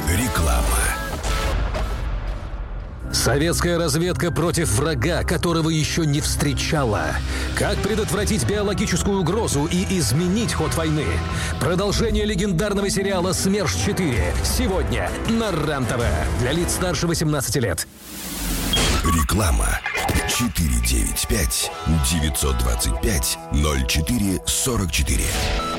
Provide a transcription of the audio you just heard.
Реклама. Советская разведка против врага, которого еще не встречала. Как предотвратить биологическую угрозу и изменить ход войны? Продолжение легендарного сериала «СМЕРШ-4» сегодня на РЕН-ТВ. Для лиц старше 18 лет. Реклама. 495-925-04-44.